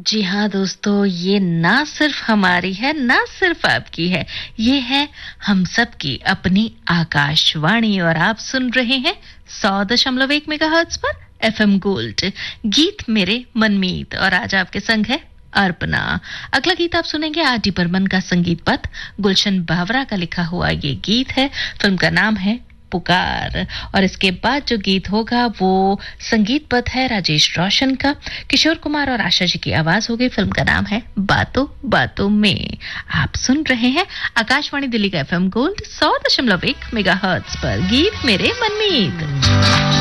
जी हाँ दोस्तों, ये ना सिर्फ हमारी है, ना सिर्फ आपकी है, ये है हम सब की अपनी आकाशवाणी और आप सुन रहे हैं 100.1 मेगाहर्ट्ज पर एफएम गोल्ड। गीत मेरे मनमीत और आज आपके संग है अर्पणा। अगला गीत आप सुनेंगे आर.डी. बर्मन का संगीत पथ, गुलशन बावरा का लिखा हुआ ये गीत है। फिल्म का नाम है पुकार। और इसके बाद जो गीत होगा वो संगीत पथ है राजेश रोशन का, किशोर कुमार और आशा जी की आवाज होगी। फिल्म का नाम है बातों बातों में। आप सुन रहे हैं आकाशवाणी दिल्ली का एफएम गोल्ड 100.1 मेगाहर्ट्ज पर गीत मेरे मनमीत।